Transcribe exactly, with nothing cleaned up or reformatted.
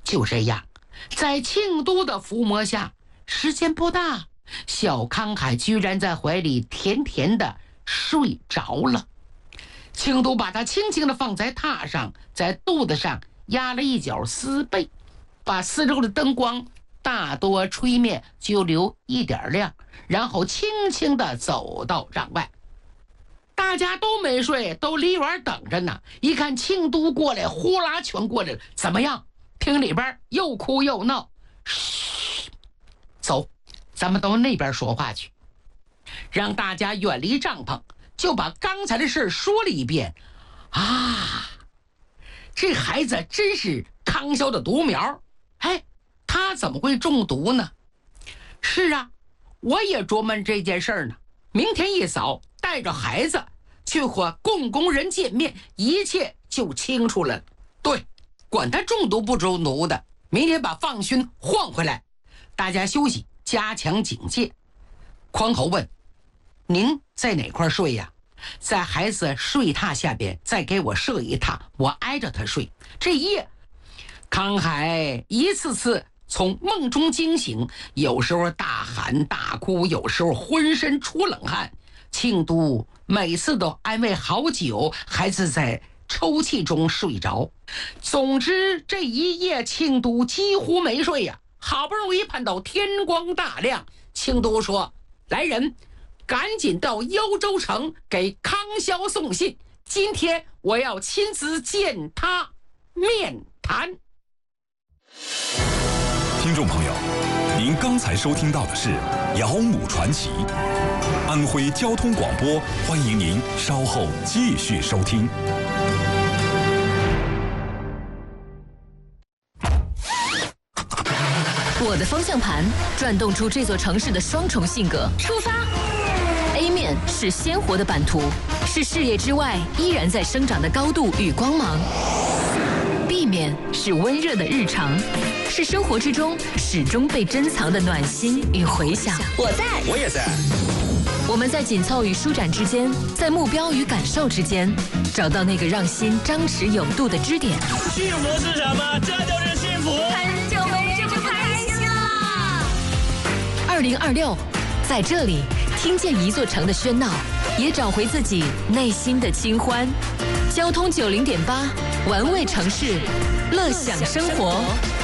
就这样，在庆都的抚摸下，时间不大，小康海居然在怀里甜甜的睡着了。庆都把他轻轻地放在榻上，在肚子上压了一角丝被，把四周的灯光大多吹灭，就留一点亮，然后轻轻地走到帐外。大家都没睡，都离远等着呢。一看庆都过来，呼啦全过来了。怎么样？厅里边又哭又闹。嘘，走，咱们到那边说话去。让大家远离帐篷，就把刚才的事说了一遍。啊，这孩子真是康萧的独苗。哎，他怎么会中毒呢？是啊，我也琢磨这件事呢。明天一早带着孩子去和共工人见面，一切就清楚了。对，管他中毒不中毒的，明天把放勋换回来，大家休息，加强警戒。匡侯问：您在哪块睡呀？在孩子睡榻下边，再给我设一榻，我挨着他睡。这一夜，康海一次次从梦中惊醒，有时候大喊大哭，有时候浑身出冷汗。庆都每次都安慰好久，孩子在抽泣中睡着。总之这一夜庆都几乎没睡呀、啊。好不容易盼到天光大亮，庆都说：来人，赶紧到幽州城给康萧送信，今天我要亲自见他面谈。 听众朋友，您刚才收听到的是《姚母传奇》，安徽交通广播，欢迎您稍后继续收听。 我的方向盘转动出这座城市的双重性格。出发 A 面是鲜活的版图，是视野之外依然在生长的高度与光芒。B 面是温热的日常，是生活之中始终被珍藏的暖心与回响。 我在， 我也在。 我们在紧凑与舒展之间，在目标与感受之间，找到那个让心张弛有度的支点。 幸福是什么？这就是幸福。 很久没这么开心了。 二零二六，在这里听见一座城的喧闹，也找回自己内心的清欢。交通九零点八，玩味城市，乐享生活。